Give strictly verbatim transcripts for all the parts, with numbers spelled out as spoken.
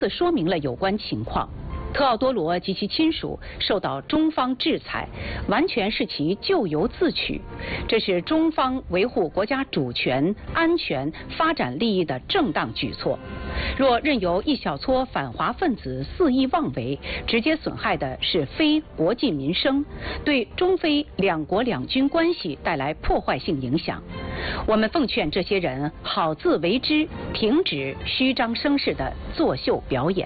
说明了有关情况。特奥多罗及其亲属受到中方制裁，完全是其咎由自取，这是中方维护国家主权、安全、发展利益的正当举措。若任由一小撮反华分子肆意妄为，直接损害的是非国计民生，对中非两国两军关系带来破坏性影响。我们奉劝这些人好自为之，停止虚张声势的作秀表演。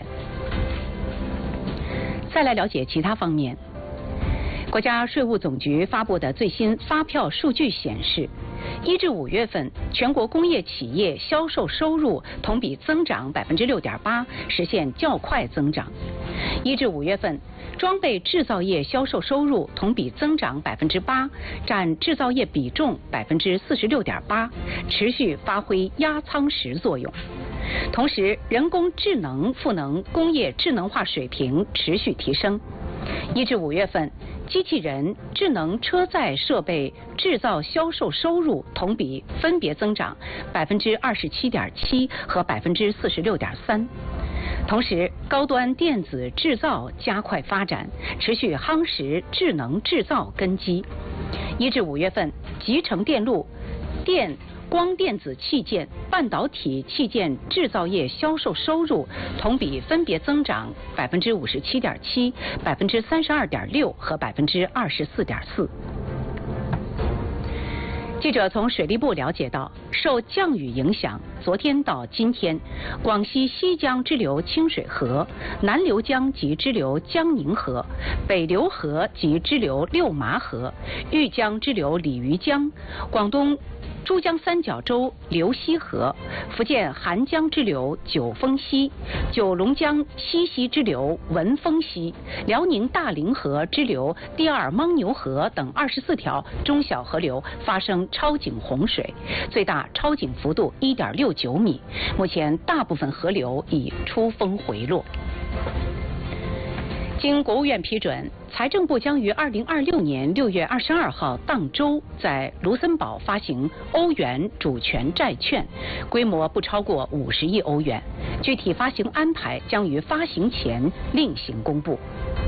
再来了解其他方面。国家税务总局发布的最新发票数据显示，一至五月份全国工业企业销售收入同比增长百分之六点八，实现较快增长。一至五月份，装备制造业销售收入同比增长百分之八，占制造业比重百分之四十六点八，持续发挥压舱石作用。同时，人工智能赋能工业智能化水平持续提升。一至五月份，机器人、智能车载设备制造销售收入同比分别增长百分之二十七点七和百分之四十六点三。同时，高端电子制造加快发展，持续夯实智能制造根基。一至五月份，集成电路、电。光电子器件、半导体器件制造业销售收入同比分别增长百分之五十七点七、百分之三十二点六和百分之二十四点四。记者从水利部了解到，受降雨影响，昨天到今天，广西西江支流清水河、南流江及支流江宁河、北流河及支流六麻河、豫江支流鲤鱼江、广东珠江三角洲流溪河、福建韩江支流九峰溪、九龙江西溪支流文峰溪、辽宁大凌河支流第二牻牛河等二十四条中小河流发生超警洪水，最大超警幅度一点六九米。目前大部分河流已出峰回落。经国务院批准，财政部将于二零二六年六月二十二号当周在卢森堡发行欧元主权债券，规模不超过五十亿欧元。具体发行安排将于发行前另行公布。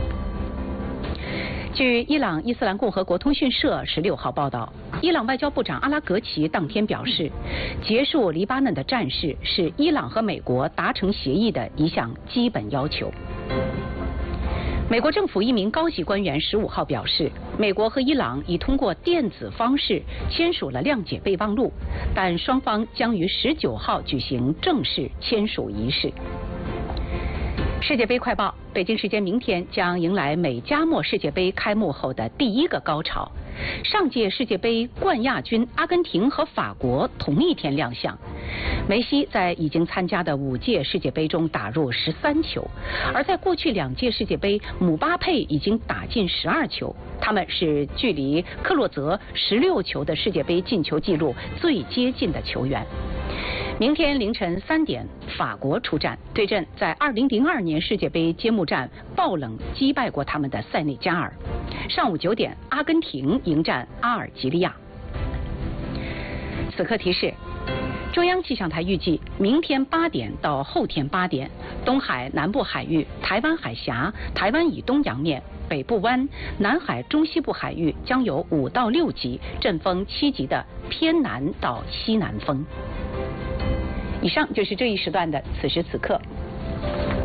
据伊朗伊斯兰共和国通讯社十六号报道，伊朗外交部长阿拉格齐当天表示，结束黎巴嫩的战事是伊朗和美国达成协议的一项基本要求。美国政府一名高级官员十五号表示，美国和伊朗已通过电子方式签署了谅解备忘录，但双方将于十九号举行正式签署仪式。世界杯快报：北京时间明天将迎来美加墨世界杯开幕后的第一个高潮。上届世界杯冠亚军阿根廷和法国同一天亮相。梅西在已经参加的五届世界杯中打入十三球，而在过去两届世界杯，姆巴佩已经打进十二球，他们是距离克洛泽十六球的世界杯进球纪录最接近的球员。明天凌晨三点，法国出战，对阵在二零零二年世界杯揭幕战爆冷击败过他们的塞内加尔。上午九点，阿根廷迎战阿尔及利亚。此刻提示：中央气象台预计，明天八点到后天八点，东海南部海域、台湾海峡、台湾以东洋面、北部湾、南海中西部海域将有五到六级，阵风七级的偏南到西南风。以上就是这一时段的此时此刻。